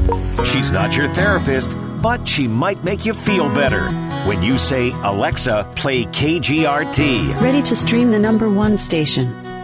She's not your therapist, but she might make you feel better when you say, Alexa, play KGRT. Ready to stream the #1 station.